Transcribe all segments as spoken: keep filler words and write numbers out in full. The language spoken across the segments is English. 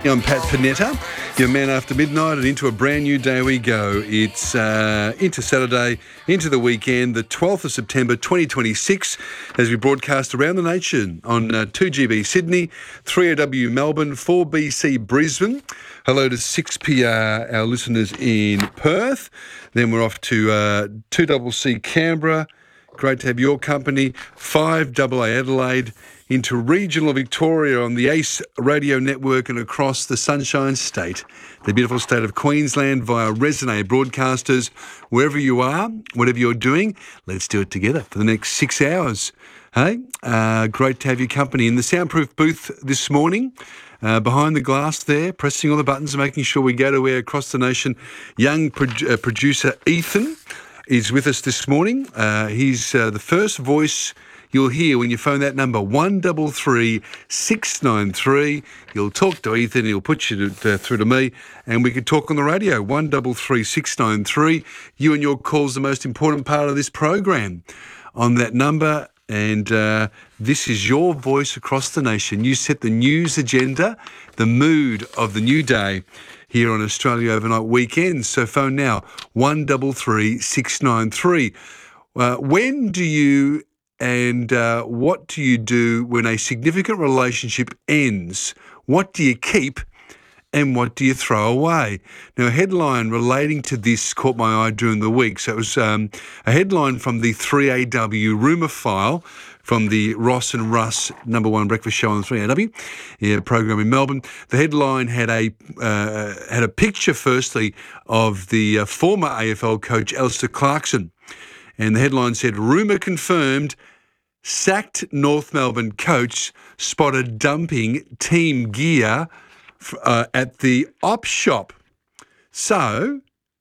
I'm Pat Panetta, your man after midnight, and into a brand new day we go. It's uh, into Saturday, into the weekend, the twelfth of September twenty twenty-six, as we broadcast around the nation on uh, two G B Sydney, three O W Melbourne, four B C Brisbane. Hello to six P R, our listeners in Perth. Then we're off to uh, two C C Canberra. Great to have your company. five A A Adelaide, into regional Victoria on the ACE radio network and across the Sunshine State, the beautiful state of Queensland, via Resonate Broadcasters. Wherever you are, whatever you're doing, let's do it together for the next six hours. Hey, uh, great to have your company in the soundproof booth this morning. Uh, behind the glass there, pressing all the buttons and making sure we go to air across the nation. Young pro- uh, producer Ethan is with us this morning. Uh, he's uh, the first voice you'll hear when you phone that number, one three three, six nine three. You'll talk to Ethan, he'll put you to, uh, through to me, and we could talk on the radio, one three three, six nine three. You and your call's the most important part of this program on that number, and uh, this is your voice across the nation. You set the news agenda, the mood of the new day here on Australia Overnight Weekends. So phone now, one three three, six nine three. Uh, when do you and uh, what do you do when a significant relationship ends? What do you keep and what do you throw away? Now, a headline relating to this caught my eye during the week. So it was um, a headline from the three A W rumour file from the Ross and Russ number one breakfast show on the three A W yeah, program in Melbourne. The headline had a uh, had a picture, firstly, of the uh, former A F L coach Alistair Clarkson. And the headline said, rumour confirmed, sacked North Melbourne coach spotted dumping team gear uh, at the op shop. So,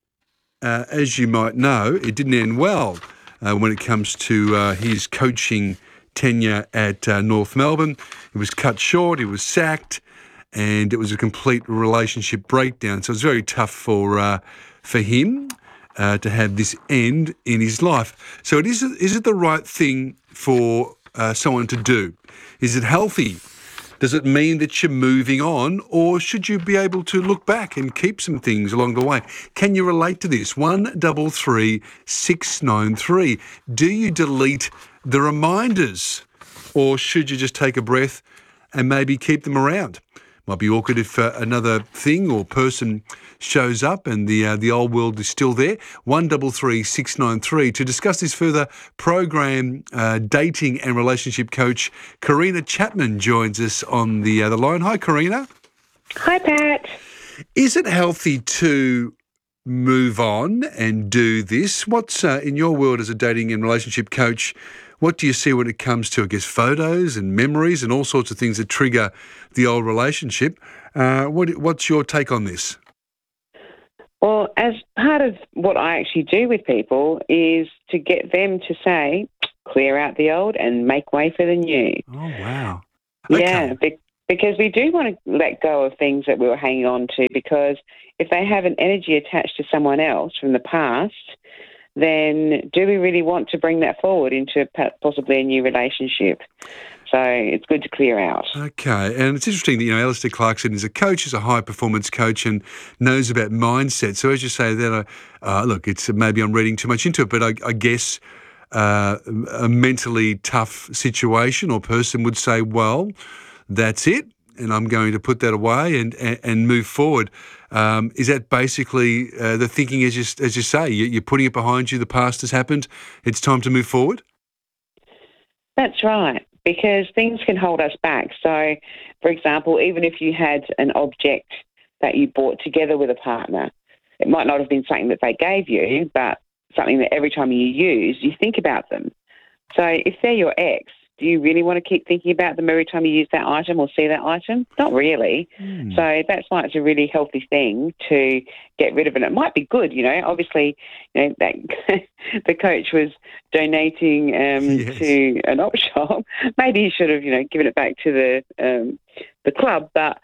uh, as you might know, it didn't end well uh, when it comes to uh, his coaching tenure at uh, North Melbourne. It was cut short, he was sacked, and it was a complete relationship breakdown. So it was very tough for uh, for him uh, to have this end in his life. So it is, is it the right thing for uh, someone to do? Is it healthy? Does it mean that you're moving on, or should you be able to look back and keep some things along the way? Can you relate to this? one three three, six nine three. Do you delete the reminders, or should you just take a breath and maybe keep them around? Might be awkward if uh, another thing or person shows up and the uh, the old world is still there. one three three, six nine three. To discuss this further, program uh, dating and relationship coach Karina Chapman joins us on the, uh, the line. Hi, Karina. Hi, Pat. Is it healthy to move on and do this? What's uh, in your world as a dating and relationship coach? What do you see when it comes to, I guess, photos and memories and all sorts of things that trigger the old relationship? Uh, what, what's your take on this? Well, as part of what I actually do with people is to get them to say, clear out the old and make way for the new. Oh, wow. Okay. Yeah, be- because we do want to let go of things that we were hanging on to, because if they have an energy attached to someone else from the past, then do we really want to bring that forward into possibly a new relationship? So it's good to clear out. Okay, and it's interesting that, you know, Alistair Clarkson is a coach, is a high-performance coach and knows about mindset. So as you say that, uh, look, it's maybe I'm reading too much into it, but I, I guess uh, a mentally tough situation or person would say, well, that's it, and I'm going to put that away and, and, and move forward. Um, is that basically uh, the thinking, as you, as you say, you're putting it behind you, the past has happened, it's time to move forward? That's right, because things can hold us back. So, for example, even if you had an object that you bought together with a partner, it might not have been something that they gave you, but something that every time you use, you think about them. So if they're your ex, do you really want to keep thinking about them every time you use that item or see that item? Not really. Mm. So that's why it's a really healthy thing to get rid of it. It might be good, you know. Obviously, you know, that the coach was donating um, yes. to an op shop. Maybe he should have, you know, given it back to the um, the club. But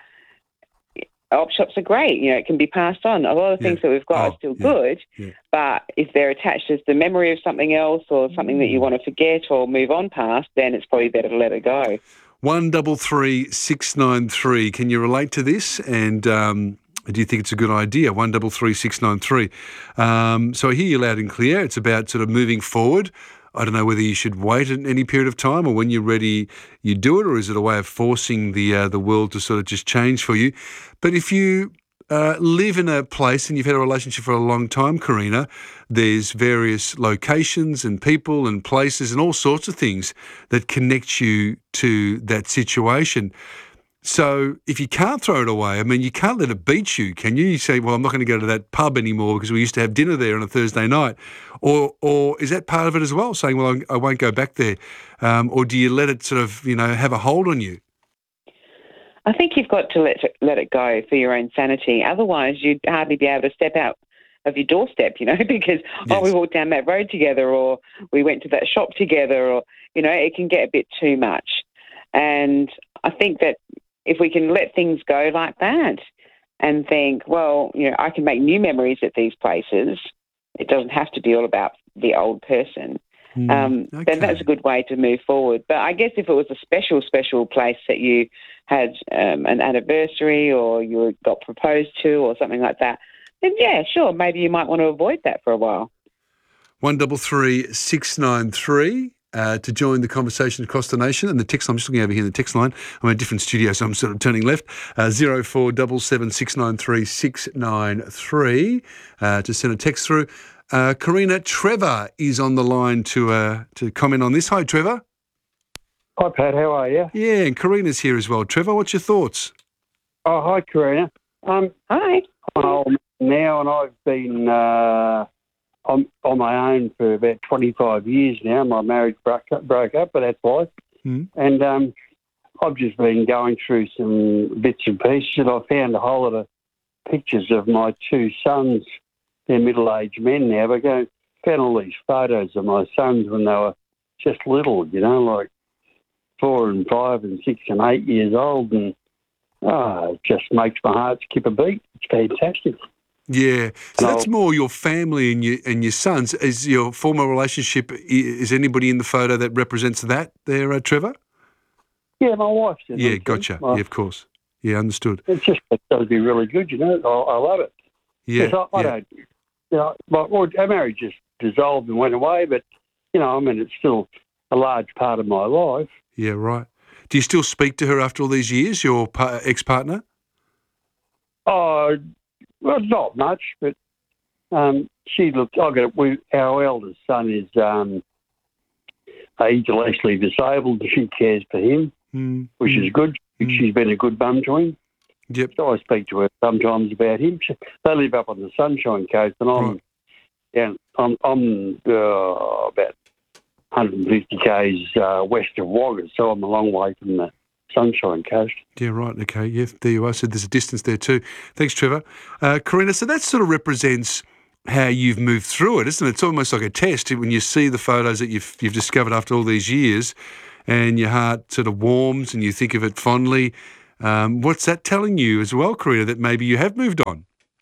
op shops are great. You know, it can be passed on. A lot of things yeah. that we've got oh, are still yeah. good, yeah. but if they're attached as the memory of something else or something mm. that you want to forget or move on past, then it's probably better to let it go. One double three six nine three. Can you relate to this? And um, do you think it's a good idea? One double three six nine three. Um, so I hear you loud and clear. It's about sort of moving forward. I don't know whether you should wait at any period of time, or when you're ready, you do it, or is it a way of forcing the uh, the world to sort of just change for you? But if you uh, live in a place and you've had a relationship for a long time, Karina, there's various locations and people and places and all sorts of things that connect you to that situation. So if you can't throw it away, I mean, you can't let it beat you, can you? You say, well, I'm not going to go to that pub anymore because we used to have dinner there on a Thursday night. Or or is that part of it as well, saying, well, I won't go back there? Um, or do you let it sort of, you know, have a hold on you? I think you've got to let it, let it go for your own sanity. Otherwise, you'd hardly be able to step out of your doorstep, you know, because, yes. oh, we walked down that road together, or we went to that shop together, or, you know, it can get a bit too much. And I think that if we can let things go like that and think, well, you know, I can make new memories at these places. It doesn't have to be all about the old person. Mm, um, okay. Then that's a good way to move forward. But I guess if it was a special, special place that you had um, an anniversary, or you got proposed to, or something like that, then yeah, sure, maybe you might want to avoid that for a while. One double three six nine three. Uh, to join the conversation across the nation. And the text line, I'm just looking over here in the text line. I'm in a different studio, so I'm sort of turning left. Uh, zero four seven seven six nine three six nine three uh, to send a text through. Uh, Karina, Trevor is on the line to uh, to comment on this. Hi, Trevor. Hi, Pat. How are you? Yeah, and Karina's here as well. Trevor, what's your thoughts? Oh, hi, Karina. Um, hi. I'm old now, and I've been... Uh, I'm on my own for about twenty-five years now. My marriage broke up, broke up but that's life. Mm. And um, I've just been going through some bits and pieces, and I found a whole lot of pictures of my two sons. They're middle-aged men now, but I found all these photos of my sons when they were just little, you know, like four and five and six and eight years old, and oh, it just makes my heart skip a beat. It's fantastic. Yeah, so that's more your family and your and your sons. Is your former relationship, is anybody in the photo that represents that there, uh, Trevor? Yeah, my wife's in Yeah, it, gotcha. my, yeah, of course. Yeah, understood. It's just, it does be really good, you know. I, I love it. Yeah, I, I yeah. don't, you know, my, our marriage just dissolved and went away, but, you know, I mean, it's still a large part of my life. Yeah, right. Do you still speak to her after all these years, your pa- ex-partner? Oh, well, not much, but um, she looks. I got. We, our eldest son is um, intellectually disabled, and she cares for him, mm. which mm. is good. Mm. She's been a good mum to him. Yep. So I speak to her sometimes about him. She, they live up on the Sunshine Coast, and I'm right. down. I'm, I'm uh, about one hundred fifty k's uh, west of Wagga, so I'm a long way from the Sunshine Coast. Yeah, right. Okay. Yeah, there you are. So there's a distance there too. Thanks, Trevor. Uh, Karina, so that sort of represents how you've moved through it, isn't it? It's almost like a test when you see the photos that you've you've discovered after all these years, and your heart sort of warms and you think of it fondly. Um, what's that telling you as well, Karina, that maybe you have moved on?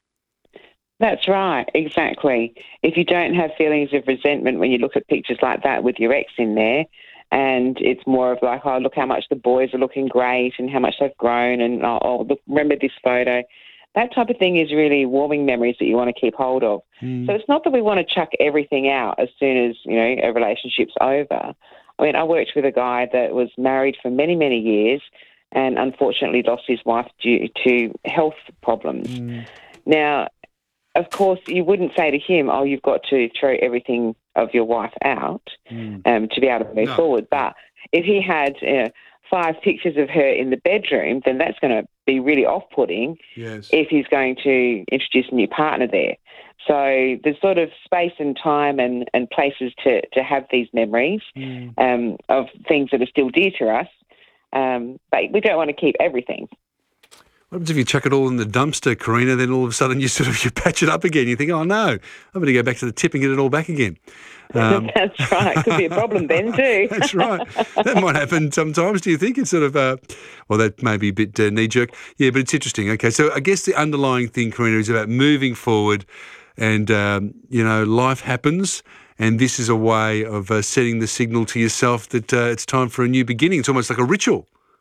That's right, exactly. If you don't have feelings of resentment when you look at pictures like that with your ex in there, and it's more of like, oh, look how much the boys are looking great and how much they've grown, and oh, oh look, remember this photo. That type of thing is really warming memories that you want to keep hold of. Mm. So it's not that we want to chuck everything out as soon as, you know, a relationship's over. I mean, I worked with a guy that was married for many, many years and unfortunately lost his wife due to health problems. Mm. Now, of course, you wouldn't say to him, oh, you've got to throw everything of your wife out mm. um, to be able to move no. forward. But if he had uh, five pictures of her in the bedroom, then that's going to be really off-putting yes. if he's going to introduce a new partner there. So there's sort of space and time and, and places to, to have these memories mm. um, of things that are still dear to us, um, but we don't want to keep everything. What happens if you chuck it all in the dumpster, Karina, then all of a sudden you sort of you patch it up again. You think, oh, no, I'm going to go back to the tip and get it all back again. Um, that's right. Could be a problem then too. That's right. That might happen sometimes, do you think? It's sort of, uh, well, that may be a bit uh, knee-jerk. Yeah, but it's interesting. Okay, so I guess the underlying thing, Karina, is about moving forward and, um, you know, life happens and this is a way of uh, setting the signal to yourself that uh, it's time for a new beginning. It's almost like a ritual.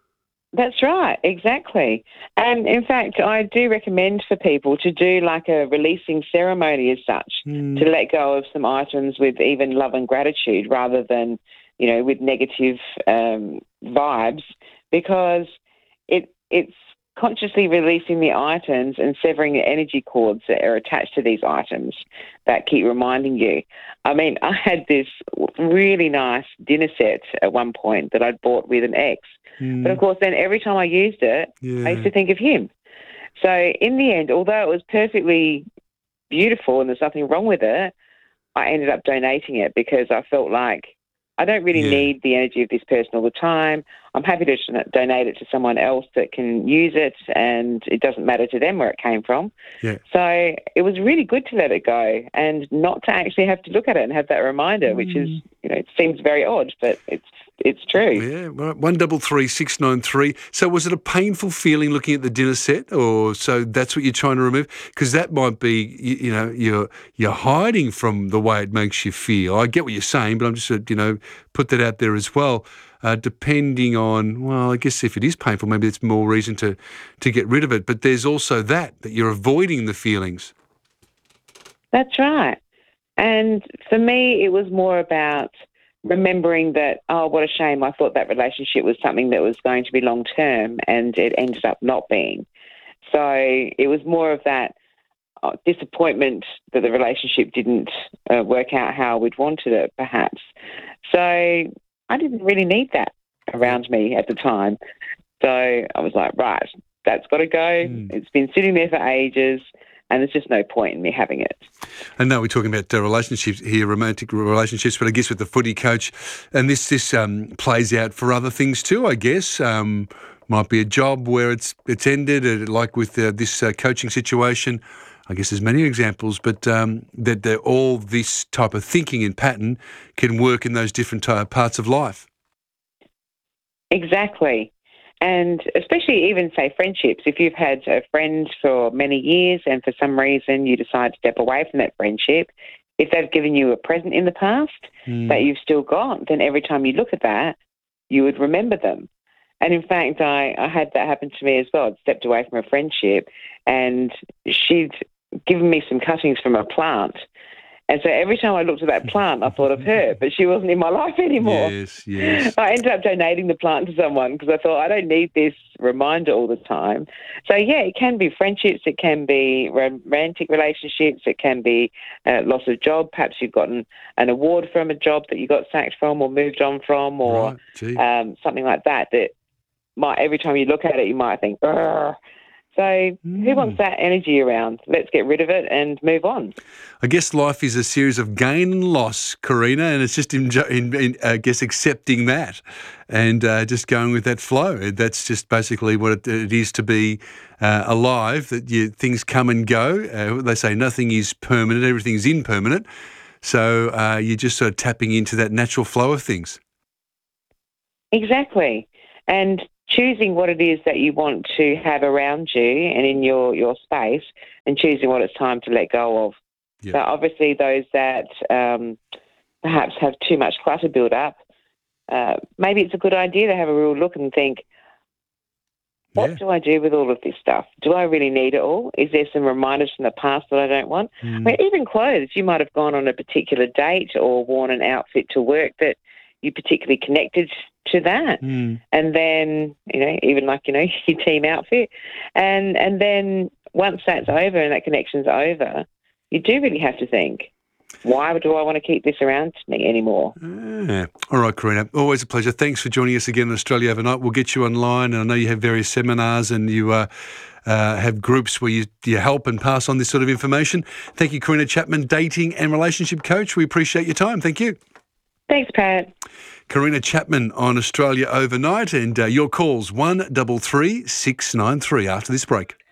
That's right, exactly. And in fact, I do recommend for people to do like a releasing ceremony as such, Mm. to let go of some items with even love and gratitude rather than, you know, with negative um, vibes, because it it's consciously releasing the items and severing the energy cords that are attached to these items that keep reminding you. I mean, I had this really nice dinner set at one point that I'd bought with an ex. Mm. But of course, then every time I used it, Yeah. I used to think of him. So in the end, although it was perfectly beautiful and there's nothing wrong with it, I ended up donating it because I felt like I don't really Yeah. need the energy of this person all the time. I'm happy to donate it to someone else that can use it, and it doesn't matter to them where it came from. Yeah. So it was really good to let it go and not to actually have to look at it and have that reminder, Mm. which is, you know, it seems very odd, but it's it's true. Yeah, right. One double three six nine three. So was it a painful feeling looking at the dinner set, or so that's what you're trying to remove? Because that might be, you, you know, you're you're hiding from the way it makes you feel. I get what you're saying, but I'm just, uh, you know, put that out there as well. Uh, depending on, well, I guess if it is painful, maybe it's more reason to to get rid of it. But there's also that that you're avoiding the feelings. That's right. And for me, it was more about remembering that, oh, what a shame. I thought that relationship was something that was going to be long term and it ended up not being. So it was more of that uh, disappointment that the relationship didn't uh, work out how we'd wanted it, perhaps. So I didn't really need that around me at the time. So I was like, right, that's got to go. Mm. It's been sitting there for ages. And there's just no point in me having it. I know we're talking about uh, relationships here, romantic relationships, but I guess with the footy coach, and this this um, plays out for other things too, I guess. Um, might be a job where it's it's ended, uh, like with uh, this uh, coaching situation. I guess there's many examples, but um, that, that all this type of thinking and pattern can work in those different uh, parts of life. Exactly. And especially even, say, friendships. If you've had a friend for many years and for some reason you decide to step away from that friendship, if they've given you a present in the past Mm. that you've still got, then every time you look at that, you would remember them. And in fact, I, I had that happen to me as well. I'd stepped away from a friendship and she'd given me some cuttings from a plant. And so every time I looked at that plant, I thought of her, but she wasn't in my life anymore. Yes, yes. I ended up donating the plant to someone because I thought I don't need this reminder all the time. So, yeah, it can be friendships, it can be romantic relationships, it can be uh, loss of job. Perhaps you've gotten an award from a job that you got sacked from or moved on from, or Right, gee. um, something like that, that might, every time you look at it, you might think, "Urgh." So Mm. who wants that energy around? Let's get rid of it and move on. I guess life is a series of gain and loss, Karina, and it's just, in, in, in, I guess, accepting that and uh, just going with that flow. That's just basically what it, it is to be uh, alive, that you, things come and go. Uh, they say nothing is permanent, everything's impermanent. So uh, you're just sort of tapping into that natural flow of things. Exactly. And choosing what it is that you want to have around you and in your, your space, and choosing what it's time to let go of. Yep. So obviously those that um, perhaps have too much clutter build up, uh, maybe it's a good idea to have a real look and think, what Yeah. do I do with all of this stuff? Do I really need it all? Is there some reminders from the past that I don't want? Mm. I mean, even clothes. You might have gone on a particular date or worn an outfit to work that you particularly connected to that. Mm. And then, you know, even like, you know, your team outfit. And and then once that's over and that connection's over, you do really have to think, why do I want to keep this around me anymore? Yeah. All right, Karina. Always a pleasure. Thanks for joining us again on Australia Overnight. We'll get you online, and I know you have various seminars and you uh, uh, have groups where you, you help and pass on this sort of information. Thank you, Karina Chapman, dating and relationship coach. We appreciate your time. Thank you. Thanks, Pat. Karina Chapman on Australia Overnight, and uh, your calls one double three six nine three after this break.